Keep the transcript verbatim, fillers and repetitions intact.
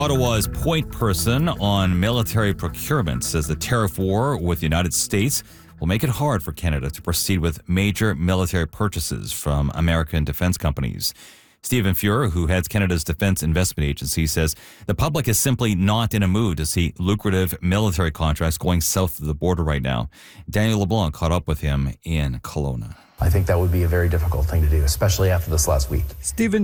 Ottawa's point person on military procurement says the tariff war with the United States will make it hard for Canada to proceed with major military purchases from American defense companies. Stephen Fuhr, who heads Canada's Defense Investment Agency, says the public is simply not in a mood to see lucrative military contracts going south of the border right now. Daniel LeBlanc caught up with him in Kelowna. I think that would be a very difficult thing to do, especially after this last week. Stephen